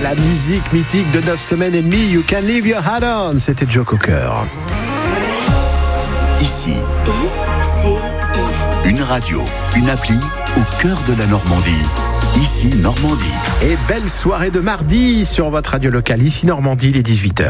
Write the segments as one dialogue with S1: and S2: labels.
S1: la musique mythique de 9 semaines et demie, You Can Leave Your Hat On, c'était Joe Cocker.
S2: Ici, une radio, une appli au cœur de la Normandie. Ici Normandie.
S1: Et belle soirée de mardi sur votre radio locale, Ici Normandie, il est 18h.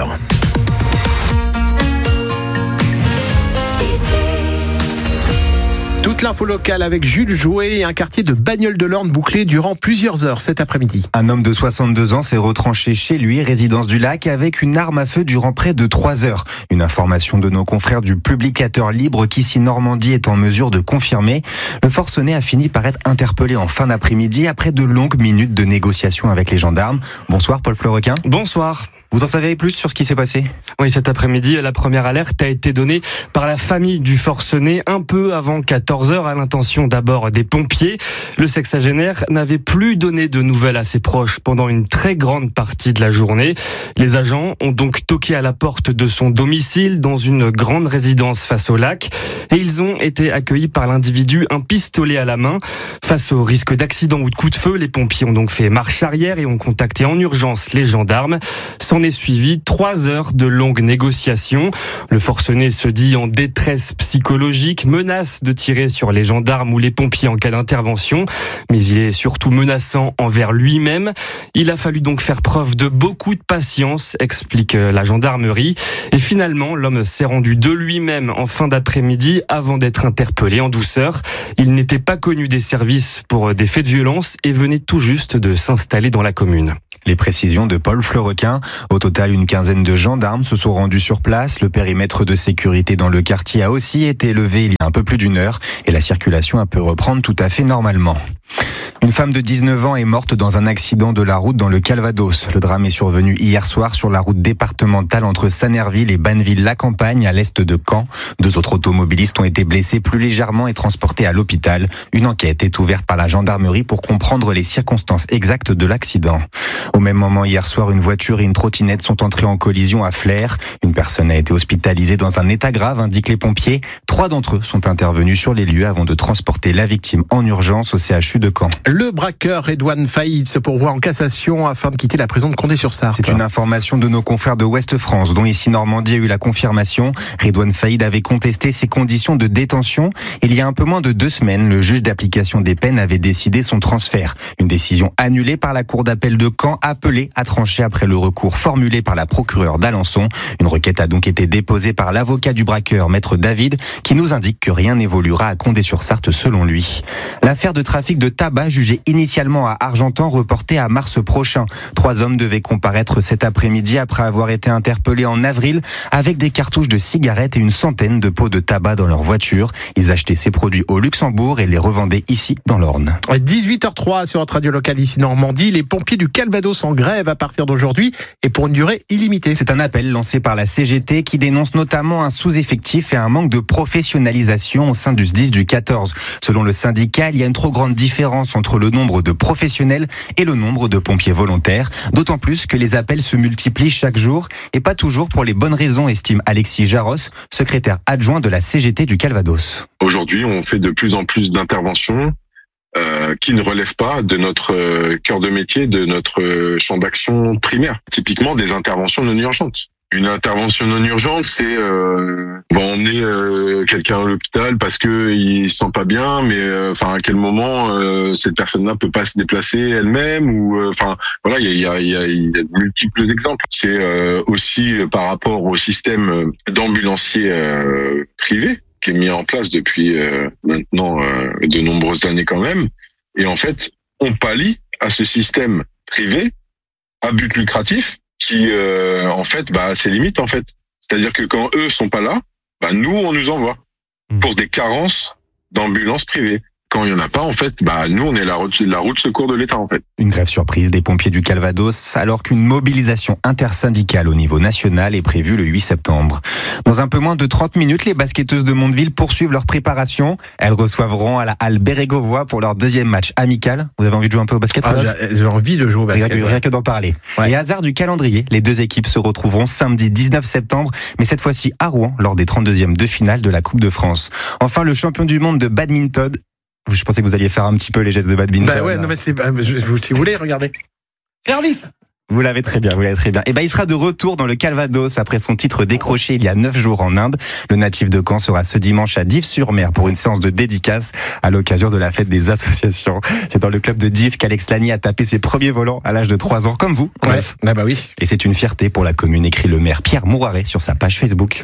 S1: Toute l'info locale avec Jules Jouet et un quartier de Bagnoles-de-l'Orne bouclé durant plusieurs heures cet après-midi.
S3: Un homme de 62 ans s'est retranché chez lui, résidence du Lac, avec une arme à feu durant près de 3 heures. Une information de nos confrères du Publicateur Libre qu'Ici Normandie est en mesure de confirmer. Le forcené a fini par être interpellé en fin d'après-midi après de longues minutes de négociations avec les gendarmes. Bonsoir Paul Fleurequin.
S4: Bonsoir.
S3: Vous en savez plus sur ce qui s'est passé ?
S4: Oui, cet après-midi, la première alerte a été donnée par la famille du forcené un peu avant 14h à l'intention d'abord des pompiers. Le sexagénaire n'avait plus donné de nouvelles à ses proches pendant une très grande partie de la journée. Les agents ont donc toqué à la porte de son domicile dans une grande résidence face au lac et ils ont été accueillis par l'individu un pistolet à la main. Face au risque d'accident ou de coup de feu, les pompiers ont donc fait marche arrière et ont contacté en urgence les gendarmes. S'en est suivi 3 heures de longues négociations. Le forcené se dit en détresse psychologique, menace de tirer sur les gendarmes ou les pompiers en cas d'intervention, mais il est surtout menaçant envers lui-même. Il a fallu donc faire preuve de beaucoup de patience, explique la gendarmerie. Et finalement, l'homme s'est rendu de lui-même en fin d'après-midi avant d'être interpellé en douceur. Il n'était pas connu des services pour des faits de violence et venait tout juste de s'installer dans la commune.
S3: Les précisions de Paul Fleurequin. Au total, une quinzaine de gendarmes se sont rendus sur place. Le périmètre de sécurité dans le quartier a aussi été levé il y a un peu plus d'une heure et la circulation a pu reprendre tout à fait normalement. Une femme de 19 ans est morte dans un accident de la route dans le Calvados. Le drame est survenu hier soir sur la route départementale entre Sanerville et Banneville-la-Campagne à l'est de Caen. 2 autres automobilistes ont été blessés plus légèrement et transportés à l'hôpital. Une enquête est ouverte par la gendarmerie pour comprendre les circonstances exactes de l'accident. Au même moment, hier soir, une voiture et une trottinette sont entrées en collision à Flers. Une personne a été hospitalisée dans un état grave, indiquent les pompiers. 3 d'entre eux sont intervenus sur les lieux avant de transporter la victime en urgence au CHU de Caen.
S1: Le braqueur Redouane Faïd se pourvoit en cassation afin de quitter la prison de Condé-sur-Sarthe.
S3: C'est une information de nos confrères de Ouest France, dont Ici Normandie a eu la confirmation. Redouane Faïd avait contesté ses conditions de détention. Il y a un peu moins de 2 semaines, le juge d'application des peines avait décidé son transfert. Une décision annulée par la cour d'appel de Caen, appelée à trancher après le recours formulé par la procureure d'Alençon. Une requête a donc été déposée par l'avocat du braqueur, maître David, qui nous indique que rien n'évoluera à Condé-sur-Sarthe selon lui. L'affaire de trafic de tabac jugée initialement à Argentan, reportée à mars prochain. 3 hommes devaient comparaître cet après-midi après avoir été interpellés en avril avec des cartouches de cigarettes et une centaine de pots de tabac dans leur voiture. Ils achetaient ces produits au Luxembourg et les revendaient ici dans l'Orne.
S1: 18h03 sur notre radio locale Ici Normandie. Les pompiers du Calvados en grève à partir d'aujourd'hui et pour une durée illimitée.
S3: C'est un appel lancé par la CGT qui dénonce notamment un sous-effectif et un manque de professionnalisation au sein du SDIS du 14. Selon le syndicat, il y a une trop grande différence entre le nombre de professionnels et le nombre de pompiers volontaires, d'autant plus que les appels se multiplient chaque jour et pas toujours pour les bonnes raisons, estime Alexis Jarros, secrétaire adjoint de la CGT du Calvados.
S5: Aujourd'hui, on fait de plus en plus d'interventions qui ne relèvent pas de notre cœur de métier, de notre champ d'action primaire. Typiquement des interventions non urgentes. Une intervention non urgente, c'est on va emmener quelqu'un à l'hôpital parce que il se sent pas bien, mais à quel moment cette personne-là peut pas se déplacer elle-même ou voilà, il y a de multiples exemples. C'est aussi par rapport au système d'ambulanciers privés qui est mis en place depuis maintenant de nombreuses années quand même. Et en fait, on pallie à ce système privé à but lucratif qui, ses limites en fait. C'est-à-dire que quand eux sont pas là, nous on nous envoie pour des carences d'ambulances privées. Quand il y en a pas, en fait, nous on est la route de secours de l'État en fait.
S3: Une grève surprise des pompiers du Calvados, alors qu'une mobilisation intersyndicale au niveau national est prévue le 8 septembre. Dans un peu moins de 30 minutes, les basketteuses de Mondeville poursuivent leur préparation. Elles reçoivront à la halle Bérégovoy pour leur 2e match amical. Vous avez envie de jouer un peu au basket?
S1: J'ai envie de jouer au basket.
S3: Rien que d'en parler. Ouais. Et hasard du calendrier, les 2 équipes se retrouveront samedi 19 septembre, mais cette fois-ci à Rouen, lors des 32e de finale de la Coupe de France. Enfin, le champion du monde de badminton. Je pensais que vous alliez faire un petit peu les gestes de badminton.
S1: Non mais si vous voulez, regardez. Service.
S3: Vous l'avez très bien. Eh ben, il sera de retour dans le Calvados après son titre décroché il y a 9 jours en Inde. Le natif de Caen sera ce dimanche à Dives-sur-Mer pour une séance de dédicace à l'occasion de la fête des associations. C'est dans le club de Dives qu'Alex Lagny a tapé ses premiers volants à l'âge de 3 ans, comme vous.
S1: Ouais, bah oui.
S3: Et c'est une fierté pour la commune, écrit le maire Pierre Mouaré sur sa page Facebook.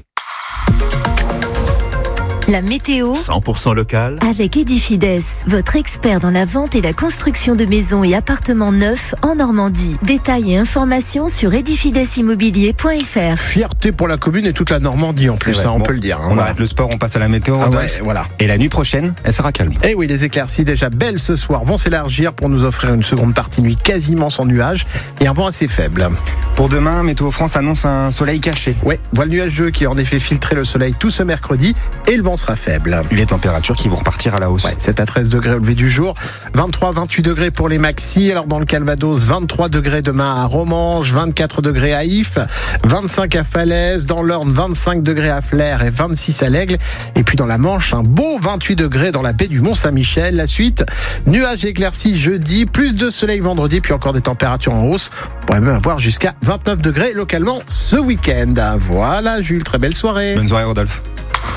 S6: La météo
S2: 100% local.
S6: avec Edifides, votre expert dans la vente et la construction de maisons et appartements neufs en Normandie. Détails et informations sur edifidesimmobilier.fr.
S1: Fierté pour la commune et toute la Normandie en plus,
S3: C'est vrai.
S1: on
S3: Bon,
S1: peut le dire.
S3: On arrête le sport, on passe à la météo.
S1: Ah ouais,
S3: Rodolphe.
S1: voilà.
S3: Et la nuit prochaine, elle sera calme.
S1: Et oui, les éclaircies déjà belles ce soir vont s'élargir pour nous offrir une seconde partie de nuit quasiment sans nuages et un vent assez faible.
S3: Pour demain, Météo France annonce un soleil caché.
S1: Ouais, voile nuageux qui a en effet filtré le soleil tout ce mercredi et le vent sera faible.
S3: Les températures qui vont repartir à la hausse.
S1: Ouais, 7 à 13 degrés au lever du jour, 23-28 degrés pour les maxis. Alors dans le Calvados, 23 degrés demain à Romange, 24 degrés à Ifs, 25 à Falaise, dans l'Orne 25 degrés à Flers et 26 à l'Aigle. Et puis dans la Manche, un beau 28 degrés dans la baie du Mont-Saint-Michel. La suite, nuages éclaircis jeudi, plus de soleil vendredi, puis encore des températures en hausse. On pourrait même avoir jusqu'à 29 degrés localement ce week-end. Voilà Jules, très belle soirée.
S3: Bonne soirée Rodolphe.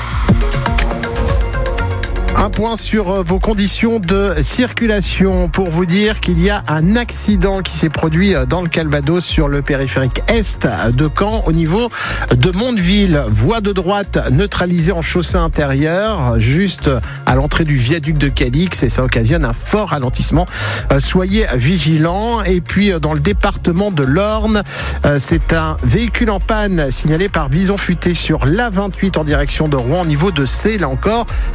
S1: Un point sur vos conditions de circulation pour vous dire qu'il y a un accident qui s'est produit dans le Calvados sur le périphérique est de Caen au niveau de Mondeville. Voie de droite neutralisée en chaussée intérieure juste à l'entrée du viaduc de Cadix et ça occasionne un fort ralentissement. Soyez vigilants. Et puis dans le département de l'Orne, c'est un véhicule en panne signalé par Bison Futé sur l'A28 en direction de Rouen au niveau de C. Là encore,